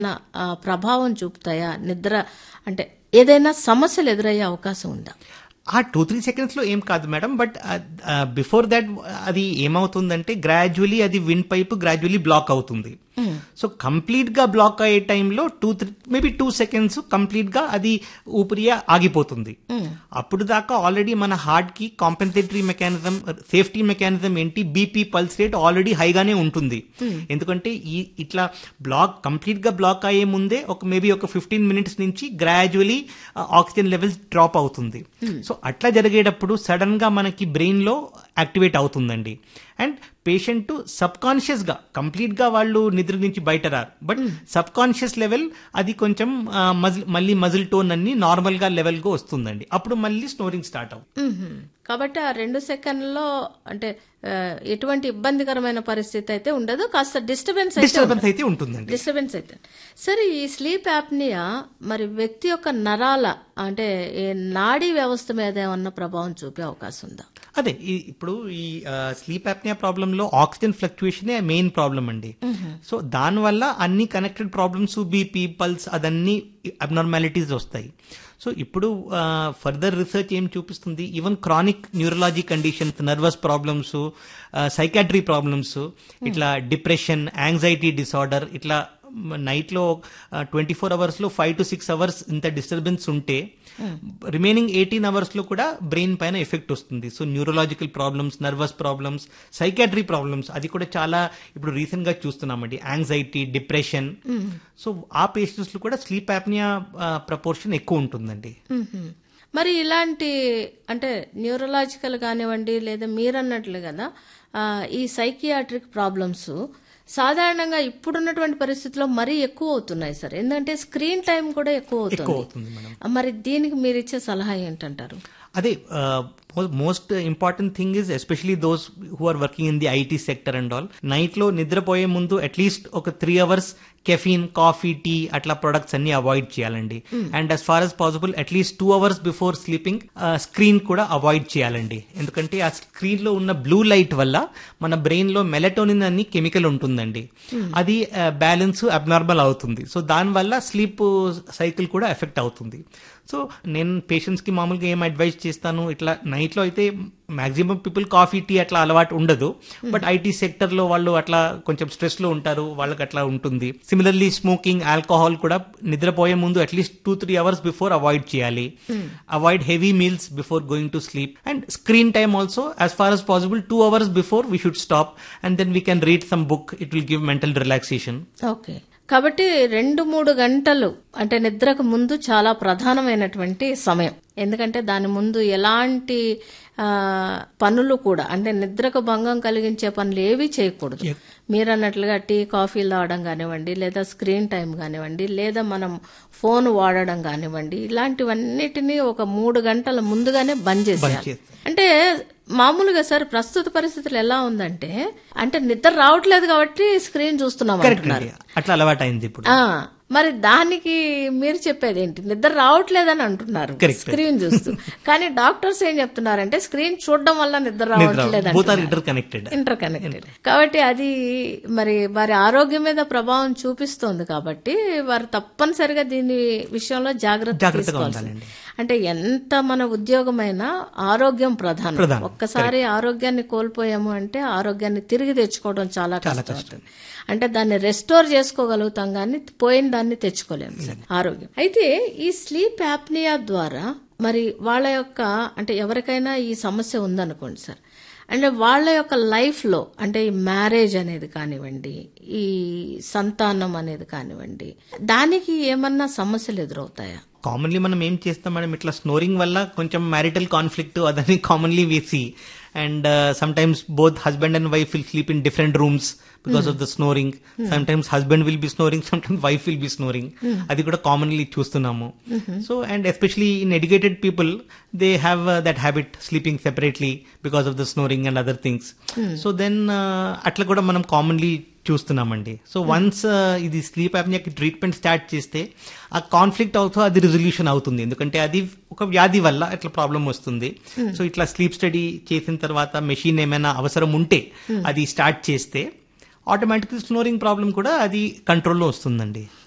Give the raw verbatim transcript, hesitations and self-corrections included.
నా ఆ, ప్రభావం చూపుతాయా? నిద్ర అంటే ఏదైనా సమస్యలు ఎదురయ్యే అవకాశం ఉందా? ఆ టూ త్రీ సెకండ్స్ లో ఏం కాదు మేడం, బట్ బిఫోర్ దాట్ అది ఏమవుతుందంటే గ్రాడ్యువలీ అది విండ్ పైప్ గ్రాడ్యువలీ బ్లాక్ అవుతుంది. సో కంప్లీట్ గా బ్లాక్ అయ్యే టైంలో two three maybe two seconds complete గా అది ఊపిరి ఆగిపోతుంది. అప్పుడు దాకా ఆల్రెడీ మన హార్ట్ కి కాంపెన్సేటరీ మెకానిజం, సేఫ్టీ మెకానిజం ఏంటి, బీపీ పల్స్ రేట్ ఆల్రెడీ హైగానే ఉంటుంది. ఎందుకంటే ఈ ఇట్లా బ్లాక్ కంప్లీట్ గా బ్లాక్ అయ్యే ముందే ఒక మేబీ ఒక ఫిఫ్టీన్ మినిట్స్ నుంచి గ్రాడ్యువలీ ఆక్సిజన్ లెవెల్స్ డ్రాప్ అవుతుంది. సో అట్లా జరిగేటప్పుడు సడన్ గా మనకి బ్రెయిన్ లో యాక్టివేట్ అవుతుందండి. అండ్ పేషెంట్ సబ్ కాన్షియస్ గా కంప్లీట్ గా వాళ్ళు నిద్ర నుంచి బయట రారు, బట్ సబ్ కాన్షియస్ లెవెల్ అది కొంచెం మజిల్ మళ్ళీ మజిల్ టోన్ అన్ని నార్మల్ గా లెవెల్ గా వస్తుందండి. అప్పుడు మళ్ళీ స్నోరింగ్ స్టార్ట్ అవుతుంది. కాబట్టి ఆ రెండు సెకండ్లలో అంటే ఆ, ఎటువంటి ఇబ్బందికరమైన పరిస్థితి అయితే ఉండదు, కాస్త డిస్టర్బెన్స్ డిస్టర్బెన్స్ అయితే ఉంటుందండి. డిస్టర్బెన్స్ అయితే సరే. ఈ స్లీప్ యాప్నియా మరి వ్యక్తి యొక్క నరాల అంటే ఈ నాడీ వ్యవస్థ మీద ఏమన్నా ప్రభావం చూపే అవకాశం ఉందా? అదే ఈ- ఇప్పుడు ఈ స్లీప్ యాప్నియా ప్రాబ్లమ్ లో ఆక్సిజన్ ఫ్లక్చుయేషన్ మెయిన్ ప్రాబ్లం అండి. సో దానివల్ల అన్ని కనెక్టెడ్ ప్రాబ్లమ్స్, బీపీ పల్స్ అదన్నీ అబ్నార్మాలిటీస్ వస్తాయి. సో ఇప్పుడు ఫర్దర్ రీసెర్చ్ ఏం చూపిస్తుంది, even chronic న్యూరలాజీ conditions, nervous problems, psychiatry problems, ఇట్లా డిప్రెషన్, యాంగ్జైటీ డిసార్డర్, ఇట్లా నైట్ లో ట్వంటీ ఫోర్ అవర్స్ లో ఫైవ్ టు సిక్స్ అవర్స్ ఇంత డిస్టర్బెన్స్ ఉంటే రిమైనింగ్ ఎయిటీన్ అవర్స్ లో కూడా బ్రెయిన్ పైన ఎఫెక్ట్ వస్తుంది. So neurological problems, nervous problems, psychiatry problems అది కూడా చాలా ఇప్పుడు రీసెంట్ గా చూస్తున్నామండి. Anxiety, depression. సో ఆ పేషెంట్స్ లో కూడా స్లీప్ యాప్నియా ప్రపోర్షన్ ఎక్కువ ఉంటుందండి. మ్మ్. మరి ఇలాంటి అంటే న్యూరలాజికల్ కానివ్వండి లేదా మీరన్నట్లు కదా ఆ, ఈ సైకియాట్రిక్ ప్రాబ్లమ్స్ సాధారణంగా ఇప్పుడున్నటువంటి పరిస్థితుల్లో మరీ ఎక్కువ అవుతున్నాయి సార్. ఎందుకంటే స్క్రీన్ టైం కూడా ఎక్కువ ఎక్కువ అవుతుంది. అవుతుంది మేడం. మరి దీనికి మీరు ఇచ్చే సలహా ఏంటంటారు? అదే most important thing is especially those who are working in the IT sector and all, night లో నిద్రపోయే ముందు అట్లీస్ట్ ఒక three hours caffeine, coffee, tea అట్లా ప్రొడక్ట్స్ అన్ని అవాయిడ్ చేయాలండి. And as far as possible at least two hours before sleeping screen కూడా avoid చేయాలండి. ఎందుకంటే ఆ స్క్రీన్ లో ఉన్న బ్లూ లైట్ వల్ల మన బ్రెయిన్ లో మెలటోనిన్ అని కెమికల్ ఉంటుందండి. అది బ్యాలెన్స్ అబ్నార్మల్ అవుతుంది. సో దానివల్ల స్లీప్ సైకిల్ కూడా ఎఫెక్ట్ అవుతుంది. సో నేను పేషెంట్స్ కి మామూలుగా ఏం అడ్వైజ్ చేస్తాను, ఇట్లా నైట్ లో అయితే మాక్సిమం పీపుల్ కాఫీ, టీ అట్లా అలవాటు ఉండదు, బట్ ఐటీ సెక్టర్ లో వాళ్ళు అట్లా కొంచెం స్ట్రెస్ లో ఉంటారు, వాళ్ళకి అట్లా ఉంటుంది. సిమిలర్లీ స్మోకింగ్, ఆల్కహాల్ కూడా నిద్రపోయే ముందు at least two three hours before avoid చేయాలి. Avoid heavy meals before going to sleep. And screen time also as far as possible two hours before we should stop and then we can read some book. It will give mental relaxation. Okay. కాబట్టి రెండు మూడు గంటలు అంటే నిద్రకు ముందు చాలా ప్రధానమైనటువంటి సమయం. ఎందుకంటే దాని ముందు ఎలాంటి ఆ, పనులు కూడా అంటే నిద్రకు భంగం కలిగించే పనులు ఏవి చేయకూడదు. మీరన్నట్లుగా టీ, కాఫీలు తాగడం కానివ్వండి, లేదా స్క్రీన్ టైం కానివ్వండి, లేదా మనం ఫోన్ వాడడం కానివ్వండి, ఇలాంటివన్నిటినీ ఒక మూడు గంటల ముందుగానే బంద్ చేసేయాలి. అంటే మామూలుగా సార్ ప్రస్తుత పరిస్థితులు ఎలా ఉందంటే అంటే నిద్ర రావట్లేదు కాబట్టి స్క్రీన్ చూస్తున్నాం అంటున్నారు. అట్లా అలవాటు అయింది ఇప్పుడు. ఆ, మరి దానికి మీరు చెప్పేది ఏంటి? నిద్ర రావట్లేదని అంటున్నారు స్క్రీన్ చూస్తూ, కానీ డాక్టర్స్ ఏం చెప్తున్నారంటే స్క్రీన్ చూడడం వల్ల నిద్ర రావట్లేదు, ఇంటర్ కనెక్టెడ్ ఇంటర్ కనెక్టెడ్. కాబట్టి అది మరి వారి ఆరోగ్యం మీద ప్రభావం చూపిస్తోంది. కాబట్టి వారు తప్పనిసరిగా దీని విషయంలో జాగ్రత్త తీసుకోవాలి. అంటే ఎంత మన ఉద్యోగమైనా ఆరోగ్యం ప్రధానం. ఒక్కసారి ఆరోగ్యాన్ని కోల్పోయాము అంటే ఆరోగ్యాన్ని తిరిగి తెచ్చుకోవడం చాలా కష్టం. అంటే దాన్ని రెస్టోర్ చేసుకోగలుగుతాం కానీ పోయిన దాన్ని తెచ్చుకోలేము ఆరోగ్యం. అయితే ఈ స్లీప్ యాప్నియా ద్వారా మరి వాళ్ళ యొక్క అంటే ఎవరికైనా ఈ సమస్య ఉందనుకోండి సార్, అంటే వాళ్ళ యొక్క లైఫ్ లో అంటే ఈ మ్యారేజ్ అనేది కానివ్వండి, ఈ సంతానం అనేది కానివ్వండి, దానికి ఏమన్నా సమస్యలు ఎదురవుతాయా? కామన్లీ మనం ఏం చేస్తాం మేడం, ఇట్లా స్నోరింగ్ వల్ల కొంచెం మ్యారిటల్ కాన్ఫ్లిక్ట్ అదని commonly we see. And sometimes both husband and wife will sleep in different rooms because of the snoring. Sometimes husband will be snoring, sometimes wife will be snoring. అది కూడా commonly చూస్తున్నాము. So and especially in educated people they have that habit sleeping separately because of the snoring and other things. So then అట్లా కూడా మనం commonly చూస్తున్నామండి. So once ఇది sleep యాప్నియాకి treatment start చేస్తే ఆ కాన్ఫ్లిక్ట్ ఆల్సో అది రిజల్యూషన్ అవుతుంది. ఎందుకంటే అది ఒక వ్యాధి వల్ల ఇట్లా ప్రాబ్లం వస్తుంది. సో ఇట్లా స్లీప్ స్టడీ చేసిన తర్వాత మెషిన్ ఏమైనా అవసరం ఉంటే అది స్టార్ట్ చేస్తే ఆటోమేటిక్ స్నోరింగ్ ప్రాబ్లం కూడా అది కంట్రోల్లో వస్తుందండి.